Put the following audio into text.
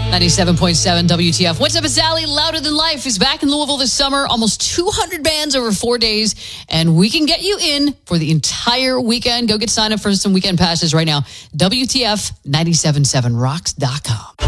97.7 WTF. What's up, it's Allie. Louder Than Life is back in Louisville this summer. Almost 200 bands over 4 days. And we can get you in for the entire weekend. Go get signed up for some weekend passes right now. WTF977rocks.com.